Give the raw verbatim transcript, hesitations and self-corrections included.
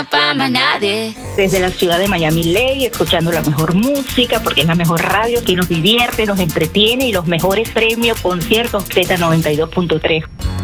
pa' más nadie. Desde la ciudad de Miami Lake, escuchando la mejor música, porque es la mejor radio que nos divierte, nos entretiene y los mejores premios, conciertos, Z noventa y dos punto tres.